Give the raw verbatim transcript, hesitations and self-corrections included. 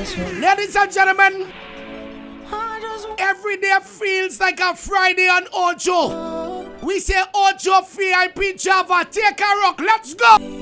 Ladies and gentlemen, every day feels like a Friday on Ojo. We say Ojo V I P Java, take a rock, let's go.